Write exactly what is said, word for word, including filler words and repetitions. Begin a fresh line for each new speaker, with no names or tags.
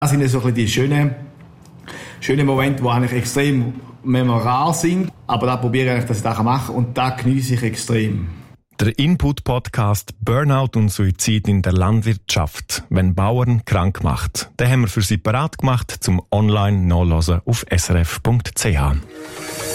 Das sind so ein bisschen die schönen, schönen Momente, die eigentlich extrem rar sind. Aber da probiere ich, dass ich das machen kann und da genieße ich extrem.
Der Input-Podcast «Burnout und Suizid in der Landwirtschaft, wenn Bauern krank macht». Den haben wir für Sie parat gemacht zum online nachhören auf s r f punkt c h.